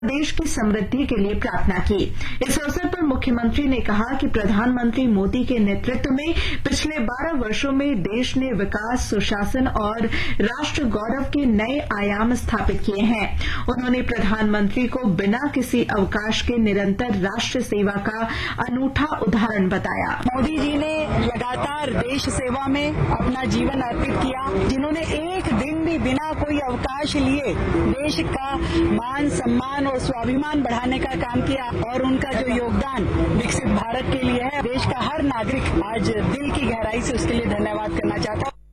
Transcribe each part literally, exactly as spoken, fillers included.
देश की समृद्धि के लिए प्रार्थना की। इस अवसर पर मुख्यमंत्री ने कहा कि प्रधानमंत्री मोदी के नेतृत्व में पिछले बारह वर्षों में देश ने विकास, सुशासन और राष्ट्र गौरव के नए आयाम स्थापित किए हैं। उन्होंने प्रधानमंत्री को बिना किसी अवकाश के निरंतर राष्ट्र सेवा का अनूठा उदाहरण बताया। मोदी जी ने लगातार देश सेवा में अपना जीवन अर्पित किया, जिन्होंने एक दिन भी बिना कोई अवकाश लिए देश का मान सम्मान और स्वाभिमान बढ़ाने का काम किया और उनका जो योगदान विकसित भारत के लिए है, देश का हर नागरिक आज दिल की गहराई से उसके लिए धन्यवाद करना चाहता हूं।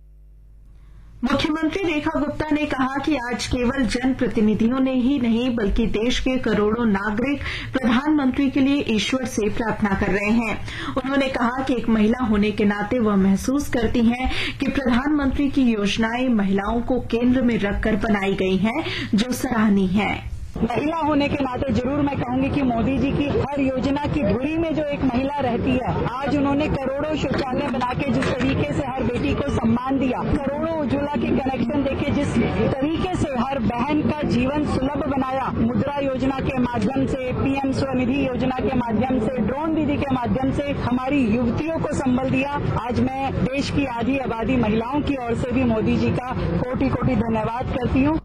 मुख्यमंत्री रेखा गुप्ता ने कहा कि आज केवल जनप्रतिनिधियों ने ही नहीं बल्कि देश के करोड़ों नागरिक प्रधानमंत्री के लिए ईश्वर से प्रार्थना कर रहे हैं। उन्होंने कहा कि एक महिला होने के नाते वह महसूस करती हैं कि प्रधानमंत्री की योजनाएं महिलाओं को केंद्र में रखकर बनाई गई हैं, जो सराहनीय है। महिला होने के नाते जरूर मैं कहूंगी कि मोदी जी की हर योजना की धुरी में जो एक महिला रहती है, आज उन्होंने करोड़ों शौचालय बना के जिस तरीके से हर बेटी को सम्मान दिया, करोड़ों उज्ज्वला के कनेक्शन देके जिस तरीके से हर बहन का जीवन सुलभ बनाया, मुद्रा योजना के माध्यम से, पीएम स्वनिधि योजना के माध्यम से, ड्रोन दीदी के माध्यम से हमारी युवतियों को संबल दिया। आज मैं देश की आधी आबादी महिलाओं की ओर से भी मोदी जी का कोटि कोटि धन्यवाद करती हूँ।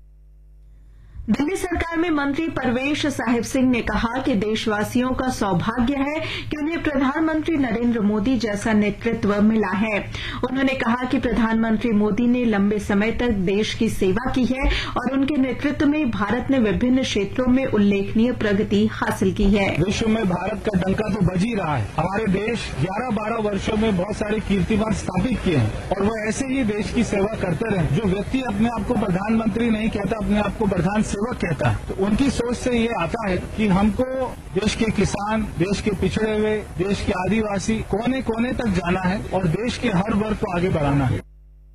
दिल्ली सरकार में मंत्री परवेश साहिब सिंह ने कहा कि देशवासियों का सौभाग्य है कि उन्हें प्रधानमंत्री नरेंद्र मोदी जैसा नेतृत्व मिला है। उन्होंने कहा कि प्रधानमंत्री मोदी ने लंबे समय तक देश की सेवा की है और उनके नेतृत्व में भारत ने विभिन्न क्षेत्रों में उल्लेखनीय प्रगति हासिल की है। विश्व में भारत का डंका तो बज ही रहा है। हमारे देश ग्यारह बारह वर्षों में बहुत सारे कीर्तिमान स्थापित किए हैं और वो ऐसे ही देश की सेवा करते रहे। जो व्यक्ति अपने आप को प्रधानमंत्री नहीं कहता, अपने आप को प्रधान सेवक कहता है, तो उनकी सोच से ये आता है कि हमको देश के किसान, देश के पिछड़े हुए, देश के आदिवासी कोने कोने तक जाना है और देश के हर वर्ग को आगे बढ़ाना है।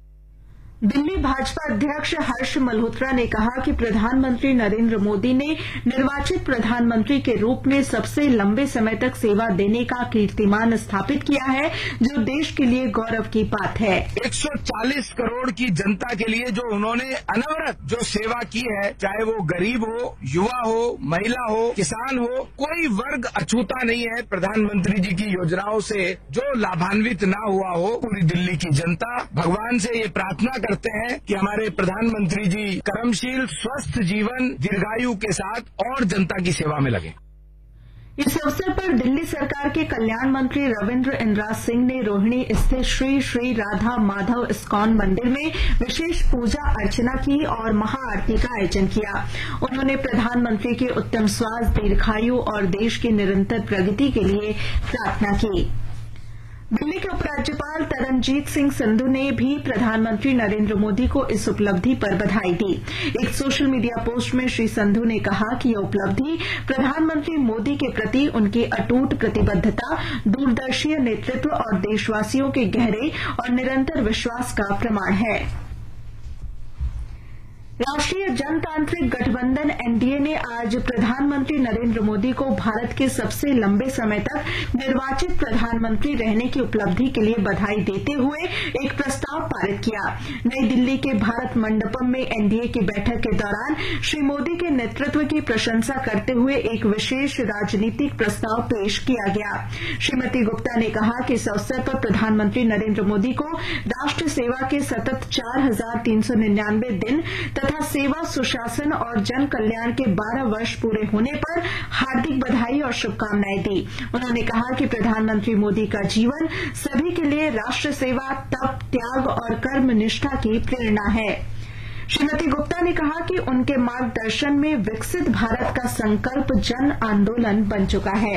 दिल्ली भाजपा अध्यक्ष हर्ष मल्होत्रा ने कहा कि प्रधानमंत्री नरेंद्र मोदी ने निर्वाचित प्रधानमंत्री के रूप में सबसे लंबे समय तक सेवा देने का कीर्तिमान स्थापित किया है, जो देश के लिए गौरव की बात है। एक सौ चालीस करोड़ की जनता के लिए जो उन्होंने अनवरत जो सेवा की है, चाहे वो गरीब हो, युवा हो, महिला हो, किसान हो, कोई वर्ग अछूता नहीं है। प्रधानमंत्री जी की योजनाओं से जो लाभान्वित ना हुआ हो, पूरी दिल्ली की जनता भगवान से ये प्रार्थना करते हैं कि हमारे प्रधानमंत्री जी कर्मशील, स्वस्थ जीवन, दीर्घायु के साथ और जनता की सेवा में लगे। इस अवसर पर दिल्ली सरकार के कल्याण मंत्री रविन्द्र इंद्राज सिंह ने रोहिणी स्थित श्री श्री राधा माधव इस्कॉन मंदिर में विशेष पूजा अर्चना की और महाआरती का आयोजन किया। उन्होंने प्रधानमंत्री के उत्तम स्वास्थ्य, दीर्घायु और देश की निरंतर प्रगति के लिए प्रार्थना की। दिल्ली के उपराज्यपाल तरनजीत सिंह संधू ने भी प्रधानमंत्री नरेंद्र मोदी को इस उपलब्धि पर बधाई दी। एक सोशल मीडिया पोस्ट में श्री संधू ने कहा कि यह उपलब्धि प्रधानमंत्री मोदी के प्रति उनकी अटूट प्रतिबद्धता, दूरदर्शी नेतृत्व और देशवासियों के गहरे और निरंतर विश्वास का प्रमाण है। राष्ट्रीय जनतांत्रिक गठबंधन एनडीए ने आज प्रधानमंत्री नरेंद्र मोदी को भारत के सबसे लंबे समय तक निर्वाचित प्रधानमंत्री रहने की उपलब्धि के लिए बधाई देते हुए एक प्रस्ताव पारित किया। नई दिल्ली के भारत मंडपम में एनडीए की बैठक के दौरान श्री मोदी के नेतृत्व की प्रशंसा करते हुए एक विशेष राजनीतिक प्रस्ताव पेश किया गया। श्रीमती गुप्ता ने कहा कि इस अवसर पर प्रधानमंत्री नरेंद्र मोदी को राष्ट्र सेवा के सतत चार हजार तीन सौ निन्यानवे दिन तथा सेवा, सुशासन और जन कल्याण के बारह वर्ष पूरे होने पर हार्दिक बधाई और शुभकामनाएं दी। उन्होंने कहा कि प्रधानमंत्री मोदी का जीवन सभी के लिए राष्ट्र सेवा, तप, त्याग और कर्म निष्ठा की प्रेरणा है। श्रीमती गुप्ता ने कहा कि उनके मार्गदर्शन में विकसित भारत का संकल्प जन आंदोलन बन चुका है।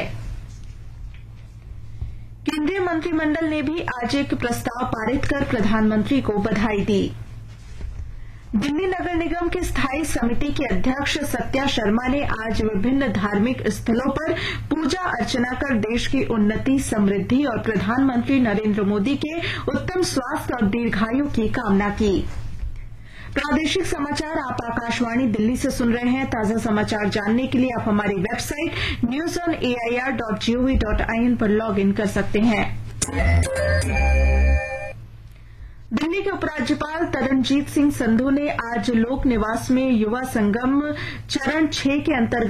केंद्रीय मंत्रिमंडल ने भी आज एक प्रस्ताव पारित कर प्रधानमंत्री को बधाई दी। दिल्ली नगर निगम की स्थायी समिति की अध्यक्ष सत्या शर्मा ने आज विभिन्न धार्मिक स्थलों पर पूजा अर्चना कर देश की उन्नति, समृद्धि और प्रधानमंत्री नरेंद्र मोदी के उत्तम स्वास्थ्य और दीर्घायु की कामना की। प्रादेशिक समाचार आप आकाशवाणी दिल्ली से सुन रहे हैं। ताजा समाचार जानने के लिए आप हमारी website news on A I R dot G O V dot I N पर लॉग इन कर सकते हैं। दिल्ली के उपराज्यपाल तरनजीत सिंह संधू ने आज लोक निवास में युवा संगम चरण छह के अंतर्गत